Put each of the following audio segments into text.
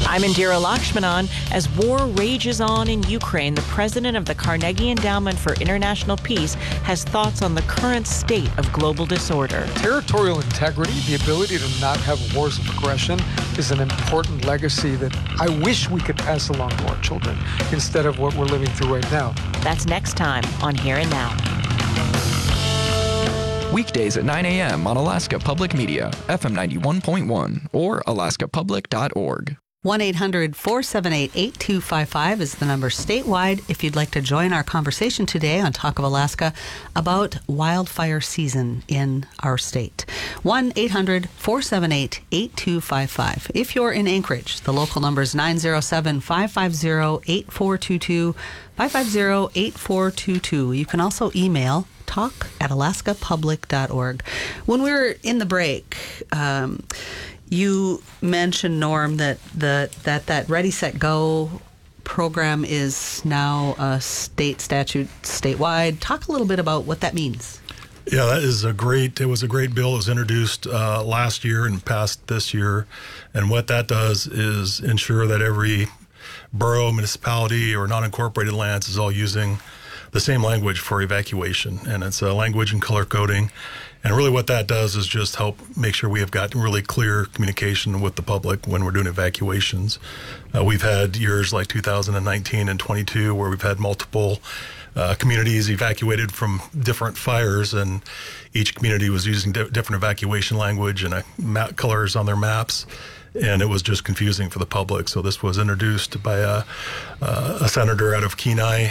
I'm Indira Lakshmanan. As war rages on in Ukraine, the president of the Carnegie Endowment for International Peace has thoughts on the current state of global disorder. Territorial integrity, the ability to not have wars of aggression, is an important legacy that I wish we could pass along to our children instead of what we're living through right now. That's next time on Here and Now. Weekdays at 9 a.m. on Alaska Public Media, FM 91.1 or alaskapublic.org. 1-800-478-8255 is the number statewide if you'd like to join our conversation today on Talk of Alaska about wildfire season in our state. 1-800-478-8255. If you're in Anchorage, the local number is 907-550-8422, 550-8422. You can also email talk@alaskapublic.org. When we were in the break, you mentioned, Norm, that Ready, Set, Go program is now a state statute statewide. Talk a little bit about what that means. Yeah, it was a great bill. It was introduced last year and passed this year. And what that does is ensure that every borough, municipality, or non-incorporated lands is all using the same language for evacuation. And it's a language and color coding. And really what that does is just help make sure we have got really clear communication with the public when we're doing evacuations. We've had years like 2019 and 22 where we've had multiple communities evacuated from different fires, and each community was using different evacuation language and colors on their maps. And it was just confusing for the public. So this was introduced by a senator out of Kenai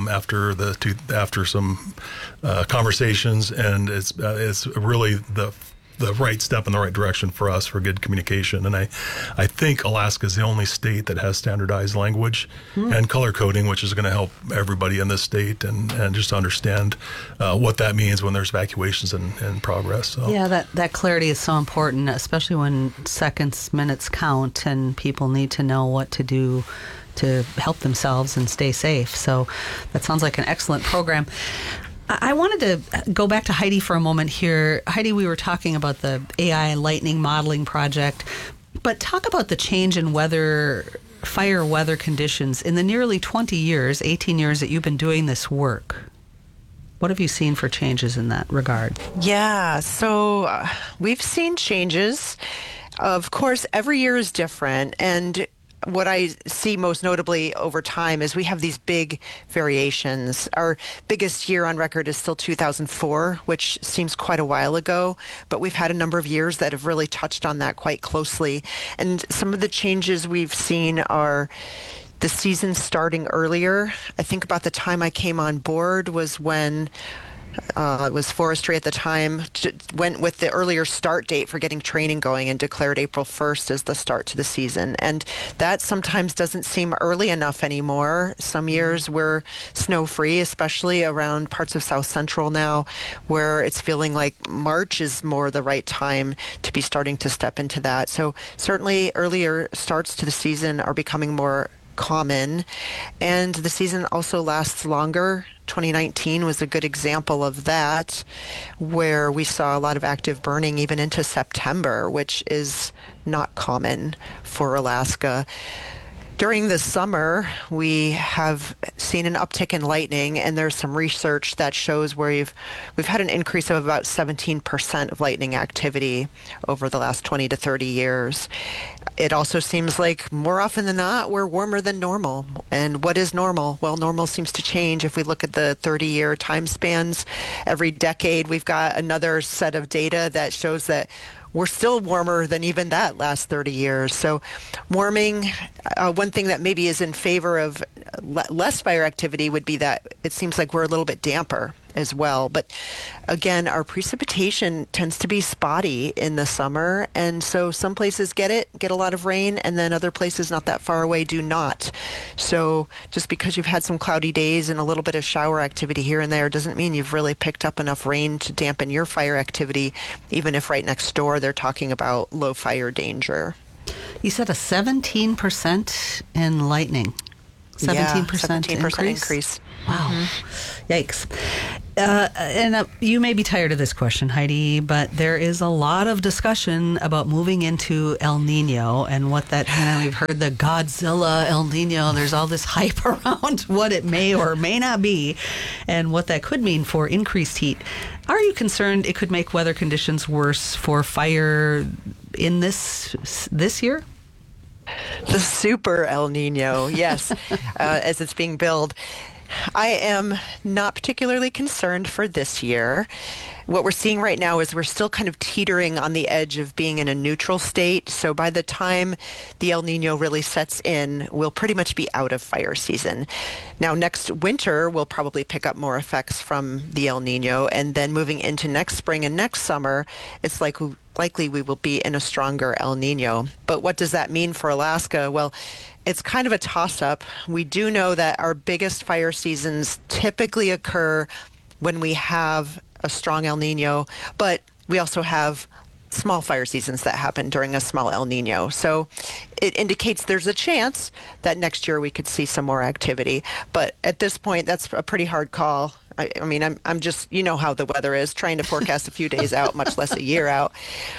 after some conversations, and it's really the right step in the right direction for us for good communication. And I think Alaska is the only state that has standardized language and color coding, which is going to help everybody in this state and just understand what that means when there's evacuations in progress. So. Yeah, that clarity is so important, especially when seconds, minutes count, and people need to know what to do to help themselves and stay safe. So that sounds like an excellent program. I wanted to go back to Heidi for a moment here. Heidi, we were talking about the AI lightning modeling project, but talk about the change in fire weather conditions in the nearly 18 years that you've been doing this work. What have you seen for changes in that regard? Yeah, so we've seen changes. Of course, every year is different, and what I see most notably over time is we have these big variations. Our biggest year on record is still 2004, which seems quite a while ago, but we've had a number of years that have really touched on that quite closely. And some of the changes we've seen are the season starting earlier. I think about the time I came on board was when it was forestry at the time, went with the earlier start date for getting training going and declared April 1st as the start to the season. And that sometimes doesn't seem early enough anymore. Some years we're snow-free, especially around parts of South Central now, where it's feeling like March is more the right time to be starting to step into that. So certainly earlier starts to the season are becoming more common, and the season also lasts longer. 2019 was a good example of that, where we saw a lot of active burning even into September, which is not common for Alaska. During the summer, we have seen an uptick in lightning, and there's some research that shows where we've had an increase of about 17% of lightning activity over the last 20 to 30 years. It also seems like more often than not, we're warmer than normal. And what is normal? Well, normal seems to change. If we look at the 30-year time spans, every decade we've got another set of data that shows that we're still warmer than even that last 30 years. So warming, one thing that maybe is in favor of less fire activity would be that it seems like we're a little bit damper as well. But again, our precipitation tends to be spotty in the summer. And so some places get a lot of rain, and then other places not that far away do not. So just because you've had some cloudy days and a little bit of shower activity here and there doesn't mean you've really picked up enough rain to dampen your fire activity, even if right next door they're talking about low fire danger. You said a 17% in lightning. 17% increase. Wow. Mm-hmm. Yikes. You may be tired of this question, Heidi, but there is a lot of discussion about moving into El Nino and what that, we've heard the Godzilla El Nino. There's all this hype around what it may or may not be and what that could mean for increased heat. Are you concerned it could make weather conditions worse for fire in this year? The super El Nino, yes, as it's being billed. I am not particularly concerned for this year. What we're seeing right now is we're still kind of teetering on the edge of being in a neutral state. So by the time the El Nino really sets in, we'll pretty much be out of fire season. Now, next winter, we'll probably pick up more effects from the El Nino. And then moving into next spring and next summer, it's likely we will be in a stronger El Nino. But what does that mean for Alaska? Well, it's kind of a toss-up. We do know that our biggest fire seasons typically occur when we have a strong El Nino, but we also have small fire seasons that happen during a small El Nino. So it indicates there's a chance that next year we could see some more activity. But at this point, that's a pretty hard call. I mean, I'm just, you know how the weather is, trying to forecast a few days out, much less a year out.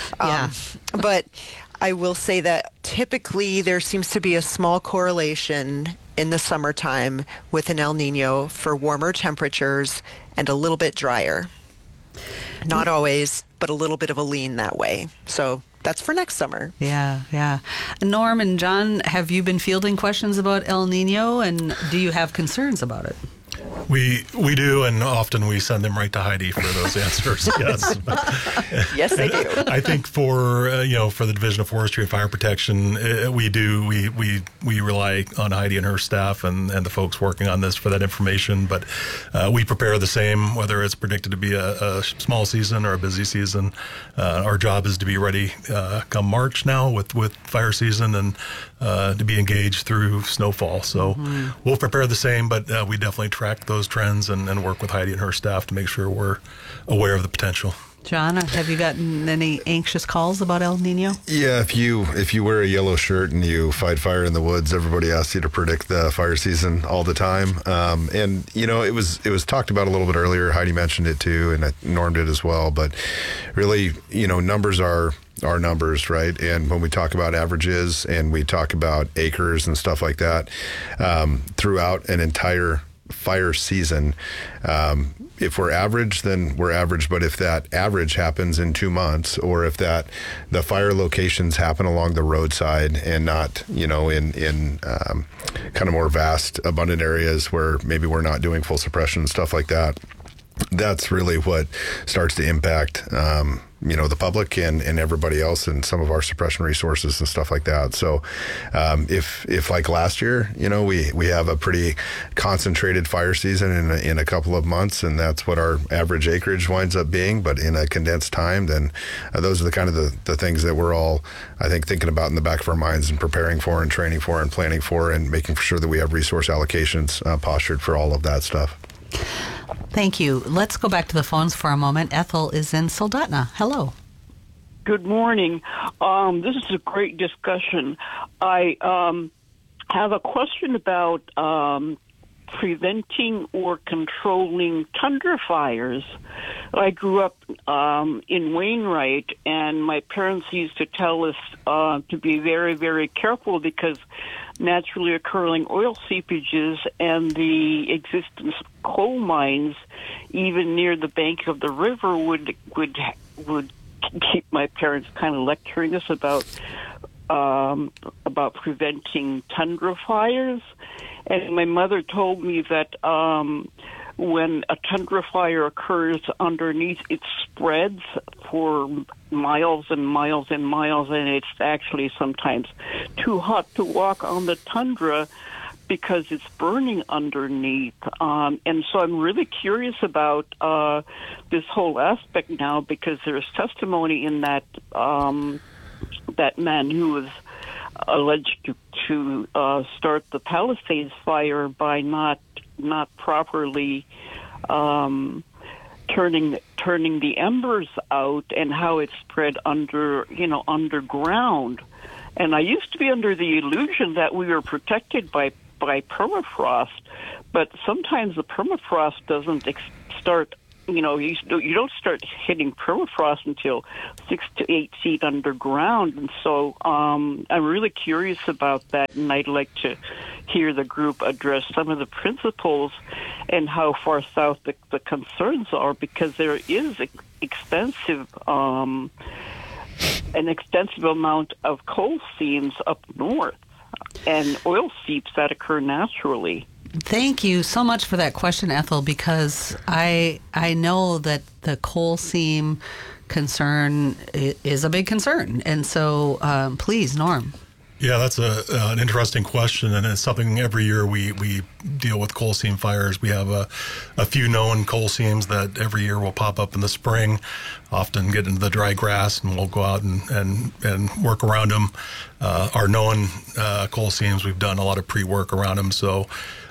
But I will say that typically there seems to be a small correlation in the summertime with an El Nino for warmer temperatures and a little bit drier. Not always, but a little bit of a lean that way. So that's for next summer. Yeah. Norm and John, have you been fielding questions about El Nino, and do you have concerns about it? We do, and often we send them right to Heidi for those answers. Yes, yes, they do. I think for the Division of Forestry and Fire Protection, we rely on Heidi and her staff and the folks working on this for that information. But we prepare the same, whether it's predicted to be a small season or a busy season. Our job is to be ready come March now with fire season and to be engaged through snowfall. So we'll prepare the same, but we definitely track those trends and work with Heidi and her staff to make sure we're aware of the potential. John, have you gotten any anxious calls about El Nino? Yeah, if you wear a yellow shirt and you fight fire in the woods, everybody asks you to predict the fire season all the time. And it was talked about a little bit earlier. Heidi mentioned it too, and Norm did as well. But really, numbers are numbers, right? And when we talk about averages and we talk about acres and stuff like that, throughout an entire fire season, if we're average, then we're average. But if that average happens in 2 months, or if the fire locations happen along the roadside and not, in kind of more vast, abundant areas where maybe we're not doing full suppression and stuff like that, that's really what starts to impact, the public and everybody else and some of our suppression resources and stuff like that. So if like last year, we have a pretty concentrated fire season in a couple of months, and that's what our average acreage winds up being, but in a condensed time, then those are the kind of the things that we're all, I think, thinking about in the back of our minds and preparing for and training for and planning for and making sure that we have resource allocations postured for all of that stuff. Thank you. Let's go back to the phones for a moment. Ethel is in Soldotna. Hello. Good morning. This is a great discussion. I have a question about preventing or controlling tundra fires. I grew up in Wainwright, and my parents used to tell us to be very, very careful because naturally occurring oil seepages and the existence of coal mines, even near the bank of the river, would keep my parents kind of lecturing us about preventing tundra fires. And my mother told me that when a tundra fire occurs underneath, it spreads for miles and miles and miles, and it's actually sometimes too hot to walk on the tundra because it's burning underneath. And so I'm really curious about this whole aspect now, because there's testimony in that that man who was alleged to start the Palisades fire by not properly turning the embers out, and how it spread underground. And I used to be under the illusion that we were protected by permafrost, but sometimes the permafrost doesn't start you don't start hitting permafrost until 6 to 8 feet underground. And so I'm really curious about that, and I'd like to hear the group address some of the principles and how far south the concerns are, because there is an extensive amount of coal seams up north and oil seeps that occur naturally. Thank you so much for that question, Ethel, because I know that the coal seam concern is a big concern. And so please, Norm. Yeah, that's an interesting question, and it's something every year we deal with coal seam fires. We have a few known coal seams that every year will pop up in the spring, often get into the dry grass, and we'll go out and work around them. Our known coal seams, we've done a lot of pre-work around them, so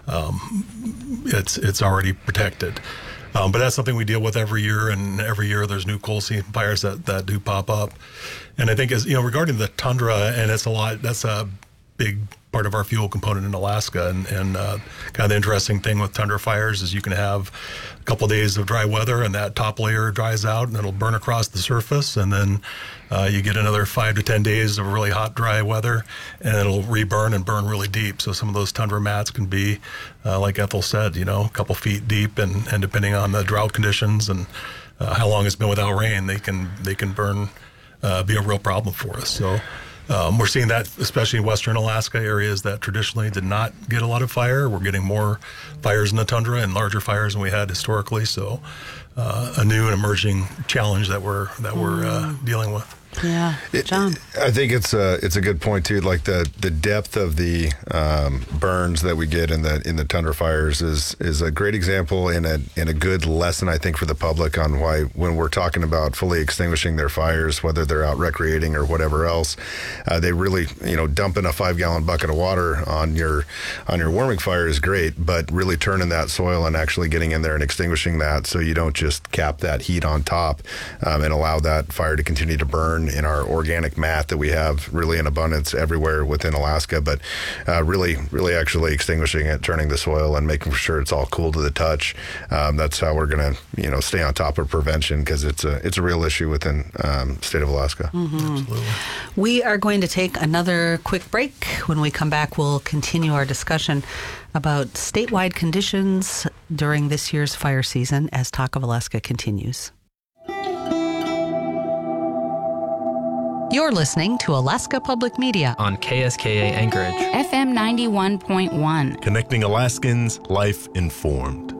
it's already protected. But that's something we deal with every year, and every year there's new coal seam fires that do pop up. And I think, as regarding the tundra, and that's a big part of our fuel component in Alaska. And kind of the interesting thing with tundra fires is you can have a couple of days of dry weather, and that top layer dries out, and it'll burn across the surface, and then you get another 5 to 10 days of really hot, dry weather, and it'll reburn and burn really deep. So some of those tundra mats can be, like Ethel said, a couple feet deep, and depending on the drought conditions and how long it's been without rain, they can burn, be a real problem for us. So we're seeing that, especially in western Alaska, areas that traditionally did not get a lot of fire. We're getting more fires in the tundra and larger fires than we had historically. So a new and emerging challenge that we're dealing with. Yeah, John. I think it's a good point too. Like the depth of the burns that we get in the tundra fires is a great example and a good lesson, I think, for the public on why, when we're talking about fully extinguishing their fires, whether they're out recreating or whatever else, they really, dumping a 5-gallon bucket of water on your warming fire is great, but really turning that soil and actually getting in there and extinguishing that, so you don't just cap that heat on top and allow that fire to continue to burn in our organic mat that we have really in abundance everywhere within Alaska, but really actually extinguishing it, turning the soil and making sure it's all cool to the touch. That's how we're going to stay on top of prevention, because it's a real issue within state of Alaska. Mm-hmm. Absolutely. We are going to take another quick break. When we come back, we'll continue our discussion about statewide conditions during this year's fire season as Talk of Alaska continues. You're listening to Alaska Public Media on KSKA Anchorage, FM 91.1. Connecting Alaskans, life informed.